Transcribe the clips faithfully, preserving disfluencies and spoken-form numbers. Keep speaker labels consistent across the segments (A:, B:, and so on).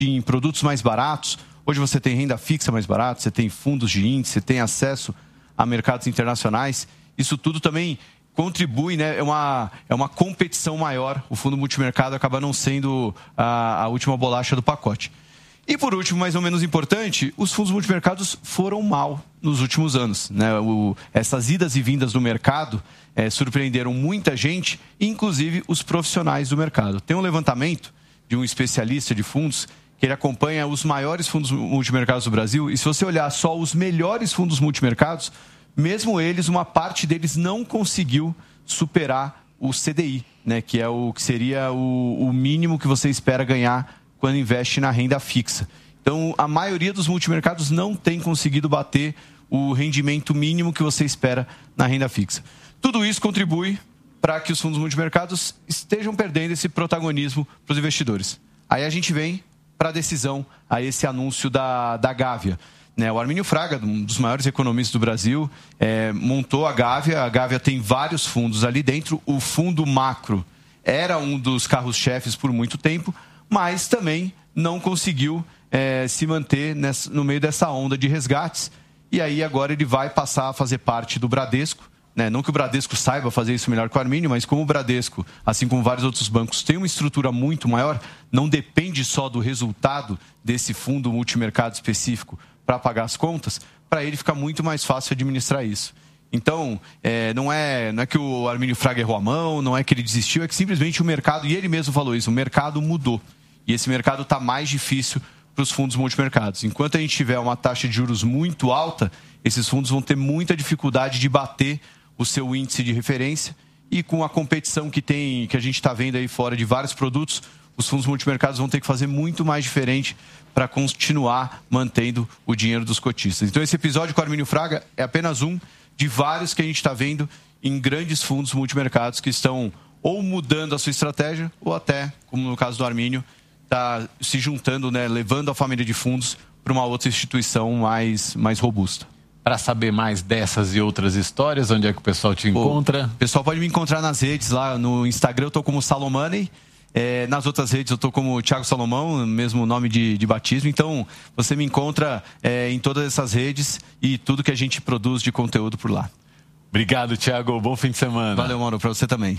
A: em produtos mais baratos. Hoje você tem renda fixa mais barata, você tem fundos de índice, você tem acesso a mercados internacionais. Isso tudo também contribui, né? É uma, é uma competição maior. O fundo multimercado acaba não sendo a, a última bolacha do pacote. E por último, mais ou menos importante, os fundos multimercados foram mal nos últimos anos, né? O, essas idas e vindas do mercado é, surpreenderam muita gente, inclusive os profissionais do mercado. Tem um levantamento de um especialista de fundos que ele acompanha os maiores fundos multimercados do Brasil, e se você olhar só os melhores fundos multimercados, mesmo eles, uma parte deles não conseguiu superar o C D I, né, que é o que seria o, o mínimo que você espera ganhar quando investe na renda fixa. Então, a maioria dos multimercados não tem conseguido bater o rendimento mínimo que você espera na renda fixa. Tudo isso contribui para que os fundos multimercados estejam perdendo esse protagonismo para os investidores. Aí a gente vem para a decisão, a esse anúncio da, da Gávea. Né, o Armínio Fraga, um dos maiores economistas do Brasil, é, montou a Gávea. A Gávea tem vários fundos ali dentro. O fundo macro era um dos carros-chefes por muito tempo, mas também não conseguiu é, se manter nessa, no meio dessa onda de resgates. E aí agora ele vai passar a fazer parte do Bradesco. Né? Não que o Bradesco saiba fazer isso melhor que o Armínio, mas como o Bradesco, assim como vários outros bancos, tem uma estrutura muito maior, não depende só do resultado desse fundo multimercado específico para pagar as contas, para ele fica muito mais fácil administrar isso. Então, é, não, é, não é que o Armínio Fraga errou a mão, não é que ele desistiu, é que simplesmente o mercado, e ele mesmo falou isso, o mercado mudou. E esse mercado está mais difícil para os fundos multimercados. Enquanto a gente tiver uma taxa de juros muito alta, esses fundos vão ter muita dificuldade de bater o seu índice de referência, e com a competição que tem, que a gente está vendo aí fora de vários produtos, os fundos multimercados vão ter que fazer muito mais diferente para continuar mantendo o dinheiro dos cotistas. Então, esse episódio com o Armínio Fraga é apenas um de vários que a gente está vendo em grandes fundos multimercados que estão ou mudando a sua estratégia, ou até, como no caso do Armínio, está se juntando, né, levando a família de fundos para uma outra instituição mais, mais robusta.
B: Para saber mais dessas e outras histórias, onde é que o pessoal te encontra?
A: O pessoal pode me encontrar nas redes, lá no Instagram eu estou como Salomoney, é, nas outras redes eu estou como Thiago Salomão, mesmo nome de, de batismo. Então, você me encontra é, em todas essas redes e tudo que a gente produz de conteúdo por lá.
B: Obrigado, Thiago. Bom fim de semana.
A: Valeu, Mauro, para você também.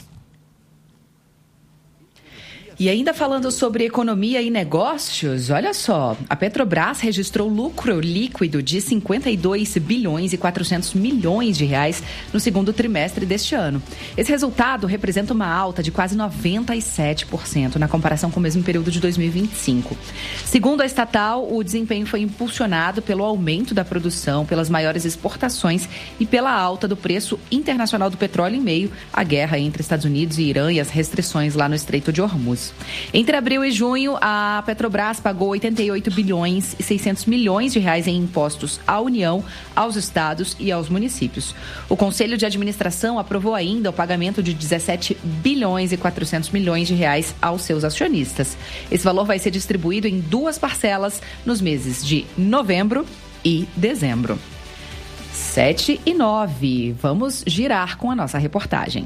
C: E ainda falando sobre economia e negócios, olha só, a Petrobras registrou lucro líquido de cinquenta e dois bilhões e quatrocentos milhões de reais no segundo trimestre deste ano. Esse resultado representa uma alta de quase noventa e sete por cento na comparação com o mesmo período de dois mil e vinte e cinco. Segundo a estatal, o desempenho foi impulsionado pelo aumento da produção, pelas maiores exportações e pela alta do preço internacional do petróleo em meio à guerra entre Estados Unidos e Irã e as restrições lá no Estreito de Hormuz. Entre abril e junho, a Petrobras pagou oitenta e oito bilhões e seiscentos milhões de reais em impostos à União, aos estados e aos municípios. O Conselho de Administração aprovou ainda o pagamento de dezessete bilhões e quatrocentos milhões de reais aos seus acionistas. Esse valor vai ser distribuído em duas parcelas nos meses de novembro e dezembro. sete e nove. Vamos girar com a nossa reportagem.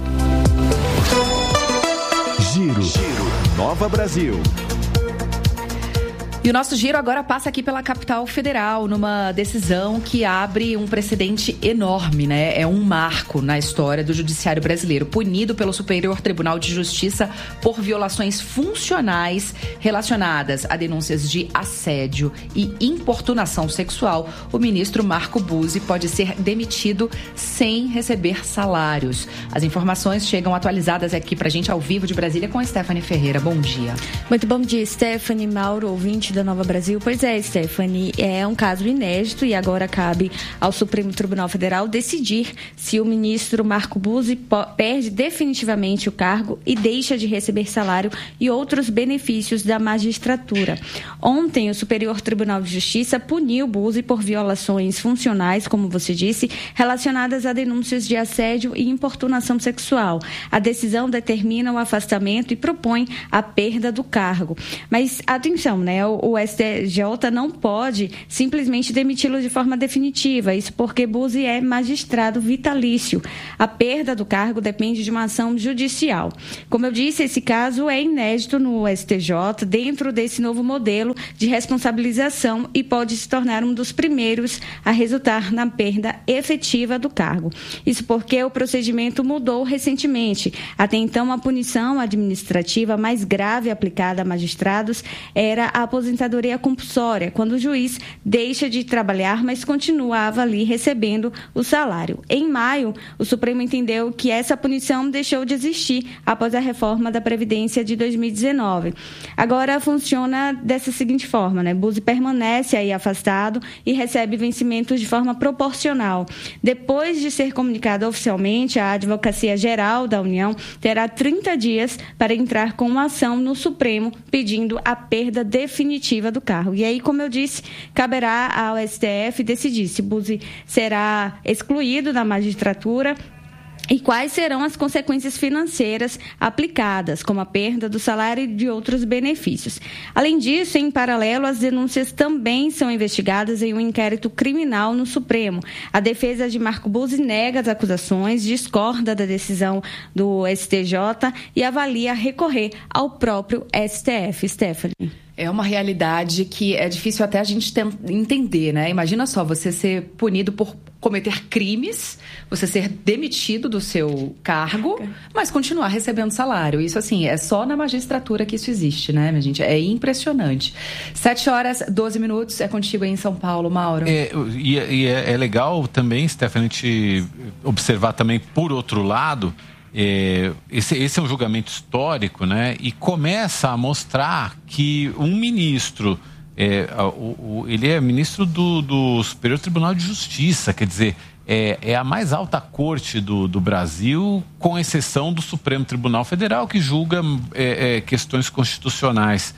D: Giro, Giro, Nova Brasil.
C: E o nosso giro agora passa aqui pela capital federal, numa decisão que abre um precedente enorme, né? É um marco na história do judiciário brasileiro, punido pelo Superior Tribunal de Justiça por violações funcionais relacionadas a denúncias de assédio e importunação sexual. O ministro Marco Buzzi pode ser demitido sem receber salários. As informações chegam atualizadas aqui pra gente ao vivo de Brasília com a Stephanie Ferreira. Bom dia.
E: Muito bom dia, Stephanie, Mauro, ouvinte da Nova Brasil. Pois é, Stephanie, é um caso inédito e agora cabe ao Supremo Tribunal Federal decidir se o ministro Marco Buzzi perde definitivamente o cargo e deixa de receber salário e outros benefícios da magistratura. Ontem, o Superior Tribunal de Justiça puniu Buzzi por violações funcionais, como você disse, relacionadas a denúncias de assédio e importunação sexual. A decisão determina o afastamento e propõe a perda do cargo. Mas, atenção, né? O, o S T J não pode simplesmente demiti-lo de forma definitiva, isso porque Buzzi é magistrado vitalício. A perda do cargo depende de uma ação judicial. Como eu disse, esse caso é inédito no S T J, dentro desse novo modelo de responsabilização e pode se tornar um dos primeiros a resultar na perda efetiva do cargo. Isso porque o procedimento mudou recentemente. Até então, a punição administrativa mais grave aplicada a magistrados era a aposentadoria compulsória, quando o juiz deixa de trabalhar, mas continuava ali recebendo o salário. Em maio, o Supremo entendeu que essa punição deixou de existir após a reforma da Previdência de dois mil e dezenove. Agora funciona dessa seguinte forma, né? Buzzi permanece aí afastado e recebe vencimentos de forma proporcional. Depois de ser comunicado oficialmente, a Advocacia Geral da União terá trinta dias para entrar com uma ação no Supremo pedindo a perda definitiva do cargo. E aí, como eu disse, caberá ao S T F decidir se Buzzi será excluído da magistratura e quais serão as consequências financeiras aplicadas, como a perda do salário e de outros benefícios. Além disso, em paralelo, as denúncias também são investigadas em um inquérito criminal no Supremo. A defesa de Marco Buzzi nega as acusações, discorda da decisão do S T J e avalia recorrer ao próprio S T F. Stephanie.
C: É uma realidade que é difícil até a gente entender, né? Imagina só, você ser punido por cometer crimes, você ser demitido do seu cargo, mas continuar recebendo salário. Isso, assim, é só na magistratura que isso existe, né, minha gente? É impressionante. Sete horas, doze minutos, é contigo aí em São Paulo, Mauro.
B: É, e e é, é legal também, Stephanie, a gente observar também, por outro lado, É, esse, esse é um julgamento histórico, né? E começa a mostrar que um ministro, é, o, o, ele é ministro do, do Superior Tribunal de Justiça, quer dizer, é, é a mais alta corte do, do Brasil, com exceção do Supremo Tribunal Federal, que julga é, é, questões constitucionais.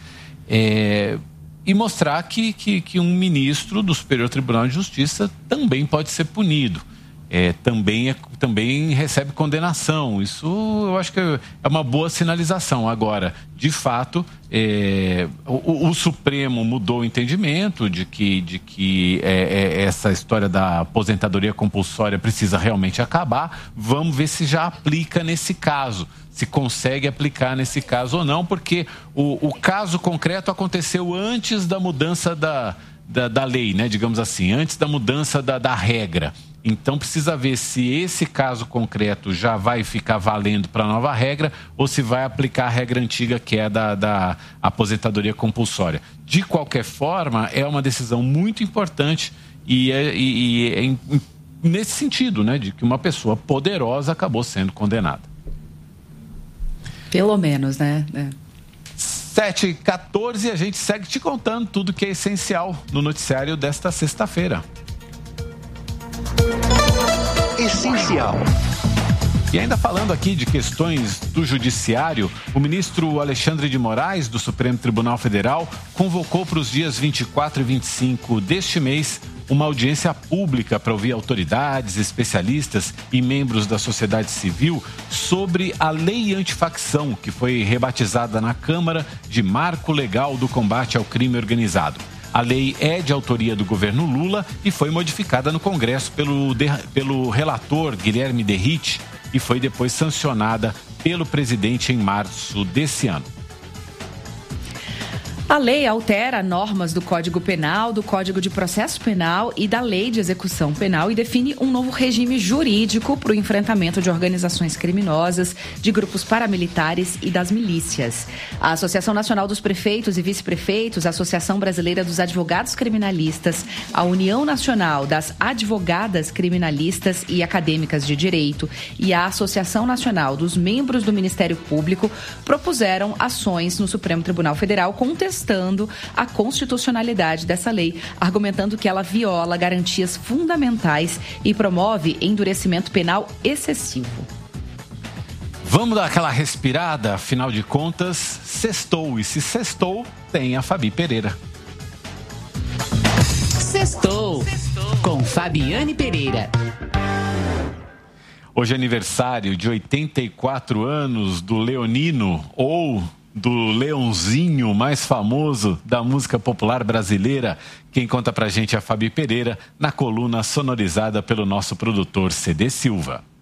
B: É, e mostrar que, que, que um ministro do Superior Tribunal de Justiça também pode ser punido. É, também, é, também recebe condenação. Isso eu acho que é uma boa sinalização. Agora, de fato, é, o, o Supremo mudou o entendimento de que, de que é, é, essa história da aposentadoria compulsória precisa realmente acabar. Vamos ver se já aplica nesse caso, se consegue aplicar nesse caso ou não, porque o, o caso concreto aconteceu antes da mudança da, da, da lei, né, digamos assim, antes da mudança da, da regra. Então, precisa ver se esse caso concreto já vai ficar valendo para a nova regra ou se vai aplicar a regra antiga, que é da, da aposentadoria compulsória. De qualquer forma, é uma decisão muito importante e é, e, e é em, nesse sentido, né, de que uma pessoa poderosa acabou sendo condenada.
C: Pelo menos, né? É.
B: sete e quatorze, a gente segue te contando tudo que é essencial no noticiário desta sexta-feira.
D: Essencial.
B: E ainda falando aqui de questões do judiciário, o ministro Alexandre de Moraes, do Supremo Tribunal Federal, convocou para os dias vinte e quatro e vinte e cinco deste mês uma audiência pública para ouvir autoridades, especialistas e membros da sociedade civil sobre a lei antifacção, que foi rebatizada na Câmara de Marco Legal do Combate ao Crime Organizado. A lei é de autoria do governo Lula e foi modificada no Congresso pelo, pelo relator Guilherme Derrite e foi depois sancionada pelo presidente em março desse ano.
C: A lei altera normas do Código Penal, do Código de Processo Penal e da Lei de Execução Penal e define um novo regime jurídico para o enfrentamento de organizações criminosas, de grupos paramilitares e das milícias. A Associação Nacional dos Prefeitos e Vice-Prefeitos, a Associação Brasileira dos Advogados Criminalistas, a União Nacional das Advogadas Criminalistas e Acadêmicas de Direito e a Associação Nacional dos Membros do Ministério Público propuseram ações no Supremo Tribunal Federal contestando a constitucionalidade dessa lei, argumentando que ela viola garantias fundamentais e promove endurecimento penal excessivo.
B: Vamos dar aquela respirada, afinal de contas, sextou. E se sextou, tem a Fabi Pereira.
F: Sextou com Fabiane Pereira.
B: Hoje é aniversário de oitenta e quatro anos do Leonino, ou do Leãozinho mais famoso da música popular brasileira. Quem conta pra gente é a Fabi Pereira, na coluna sonorizada pelo nosso produtor C D Silva.